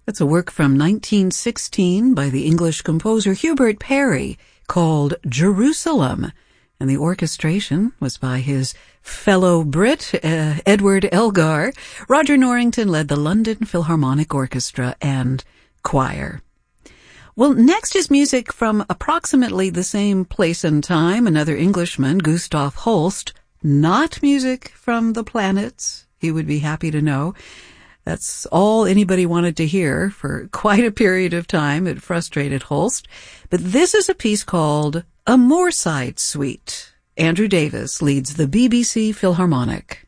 That's a work from 1916 by the English composer Hubert Parry called Jerusalem, and the orchestration was by his fellow Brit, Edward Elgar. Roger Norrington led the London Philharmonic Orchestra and choir. Well, next is music from approximately the same place and time, another Englishman, Gustav Holst. Not music from the planets, he would be happy to know. That's all anybody wanted to hear for quite a period of time. It frustrated Holst. But this is a piece called A Moorside Suite. Andrew Davis leads the BBC Philharmonic.